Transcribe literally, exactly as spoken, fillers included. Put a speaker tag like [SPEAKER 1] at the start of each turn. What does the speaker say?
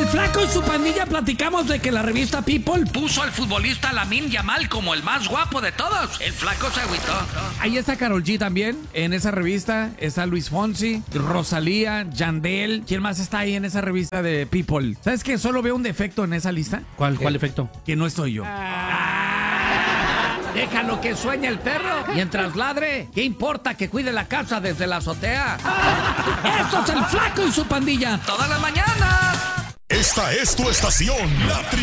[SPEAKER 1] Flaco y su pandilla platicamos de que la revista People puso al futbolista Lamine Yamal como el más guapo de todos. El Flaco se agüitó.
[SPEAKER 2] Ahí está Karol G también, en esa revista. Está Luis Fonsi, Rosalía, Yandel. ¿Quién más está ahí en esa revista de People? ¿Sabes qué? Solo veo un defecto en esa lista.
[SPEAKER 3] ¿Cuál, cuál efecto?
[SPEAKER 2] Que no estoy yo.
[SPEAKER 1] Déjalo que sueñe el perro mientras ladre. ¿Qué importa que cuide la casa desde la azotea? ¡Esto es el Flaco y su pandilla! ¡Toda la mañana!
[SPEAKER 4] Esta es tu estación, la Tri-